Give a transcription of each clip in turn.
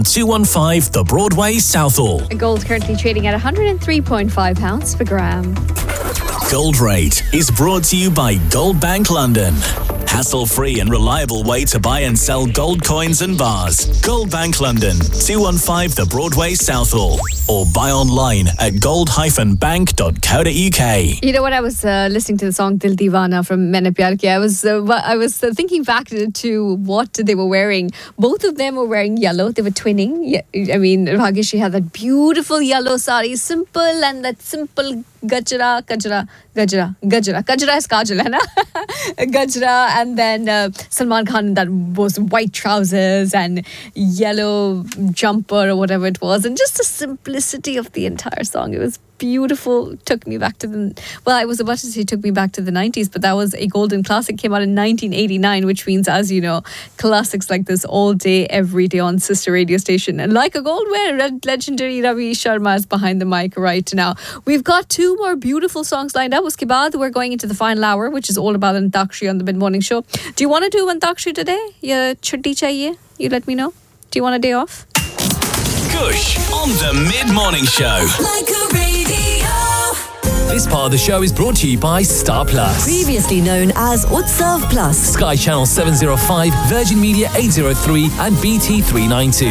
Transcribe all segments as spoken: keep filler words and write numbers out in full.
two one five The Broadway, Southall. Gold currently trading at one hundred three point five pounds per gram. Gold Rate is brought to you by Gold Bank London. Hassle-free and reliable way to buy and sell gold coins and bars. Gold Bank London, two one five The Broadway, Southall. Or buy online at gold dash bank dot co dot uk. You know, when I was uh, listening to the song Dil Deewana from Maine Pyar Kiya, I was uh, I was uh, thinking back to what they were wearing. Both of them were wearing yellow. They were twinning. I mean, Bhagyashi had that beautiful yellow sari, simple, and that simple gajra, gajra, gajra, gajra. Gajra is kajal, hai na? Gajra, and then uh, Salman Khan in that was white trousers and yellow jumper or whatever it was, and just the simplicity of the entire song. It was beautiful. Took me back to the, well, I was about to say took me back to the nineties, but that was a golden classic. Came out in nineteen eighty-nine, which means, as you know, classics like this all day, every day on sister radio station. And like a gold winner, legendary Ravi Sharma is behind the mic right now. We've got two more beautiful songs lined up. Uske baad, we're going into the final hour, which is all about Antakshari on the mid-morning show. Do you want to do Antakshari today? Ya chutti chahiye? You let me know. Do you want a day off? Gush on the mid-morning show. Like a radio. This part of the show is brought to you by Star Plus. Previously known as Utsav Plus. Sky Channel seven oh five, Virgin Media eight oh three and B T three ninety-two.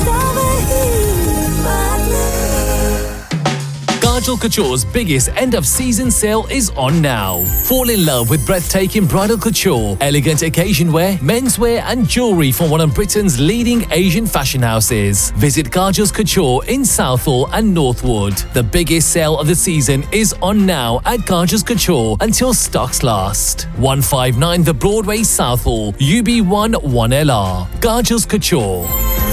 Kajal Couture's biggest end-of-season sale is on now. Fall in love with breathtaking bridal couture, elegant occasion wear, menswear and jewellery from one of Britain's leading Asian fashion houses. Visit Kajal's Couture in Southall and Northwood. The biggest sale of the season is on now at Kajal's Couture until stocks last. one five nine The Broadway, Southall, U B one one L R. Kajal's Couture.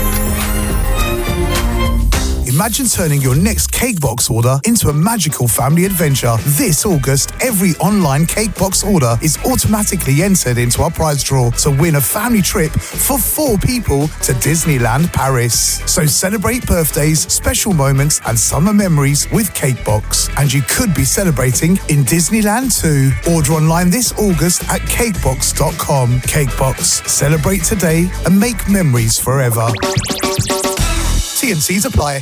Imagine turning your next cake box order into a magical family adventure. This August, every online cake box order is automatically entered into our prize draw to win a family trip for four people to Disneyland Paris. So celebrate birthdays, special moments and summer memories with Cakebox. And you could be celebrating in Disneyland too. Order online this August at cakebox dot com. Cakebox. Celebrate today and make memories forever. T and C's apply.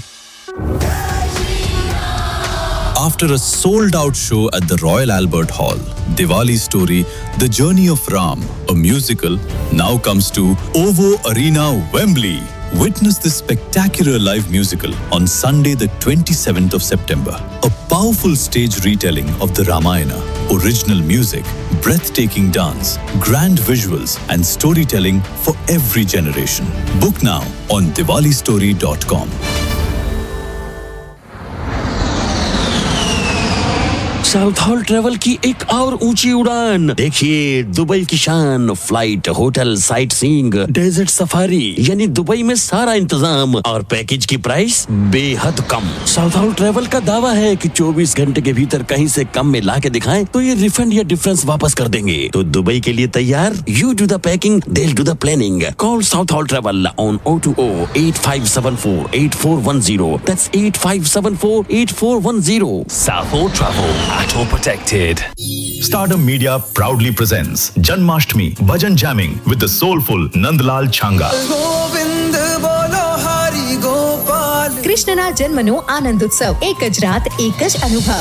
After a sold-out show at the Royal Albert Hall, Diwali Story, The Journey of Ram, a musical, now comes to OVO Arena, Wembley. Witness this spectacular live musical on Sunday the twenty-seventh of September. A powerful stage retelling of the Ramayana, original music, breathtaking dance, grand visuals and storytelling for every generation. Book now on diwali story dot com. South hall travel की एक और ऊंची उड़ान देखिए Dubai की शान flight hotel sight seeing desert safari यानी Dubai में सारा इंतजाम और पैकेज की प्राइस बेहद कम साउथ हॉल ट्रेवल का दावा है कि चौबीस घंटे के भीतर कहीं से कम में ला के दिखाएं तो ये रिफंड या डिफरेंस वापस कर देंगे तो दुबई के लिए तैयार you do the packing they'll do the planning call South Hall Travel on zero two zero eight five seven four eight four one zero that's eight five seven four eight four one zero. South Hall Travel. All protected. Stardom Media proudly presents Janmashtami Bhajan Jamming with the soulful Nandlal Changa. કૃષ્ણના જન્મનો આનંદ ઉત્સવ એક જ રાત એક જ અનુભવ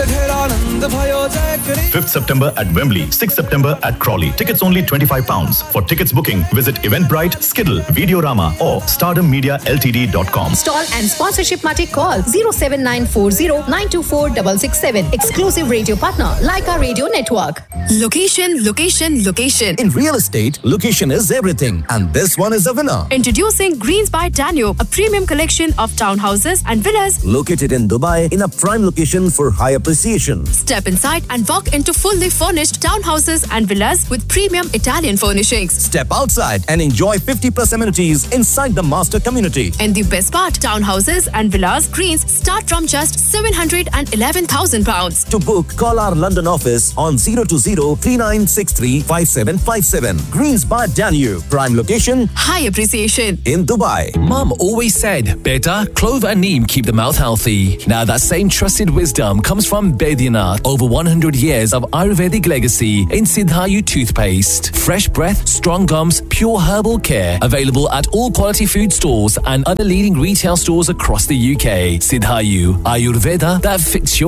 fifth September at Wembley, sixth September at Crawley. Tickets only twenty-five pounds. For tickets booking, visit Eventbrite, Skiddle, Videorama or stardom media l t d dot com. Stall and sponsorship માટે call zero seven nine four zero nine two four six six seven. Exclusive radio partner Leica Radio Network. Location, location, location. In real estate, location is everything. And this one is a winner. Introducing Greens by Danube, a premium collection of townhouses and villas located in Dubai in a prime location for high appreciation. Step inside and walk into fully furnished townhouses and villas with premium Italian furnishings. Step outside and enjoy fifty plus amenities inside the master community. And the best part, townhouses and villas Greens start from just seven hundred eleven thousand pounds. To book, call our London office on zero two zero three nine six three five seven five seven. Greens by Danube, prime location, high appreciation in Dubai. Mum always said, better close Clove and neem keep the mouth healthy. Now that same trusted wisdom comes from Baidyanath. Over one hundred years of Ayurvedic legacy in Siddhayu toothpaste. Fresh breath, strong gums, pure herbal care. Available at all quality food stores and other leading retail stores across the U K. Siddhayu, Ayurveda that fits your